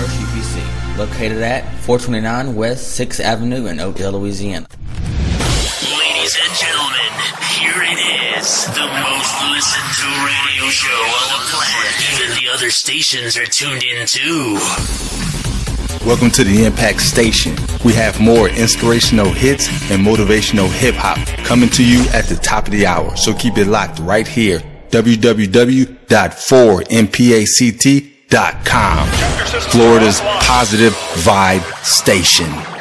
UPC, located at 429 West 6th Avenue in Oakdale, Louisiana. Ladies and gentlemen, here it is, the most listened to radio show on the planet. Even the other stations are tuned in too. Welcome to the Impact Station. We have more inspirational hits and motivational hip-hop coming to you at the top of the hour. So keep it locked right here. www.4mpact.com. Florida's positive vibe station.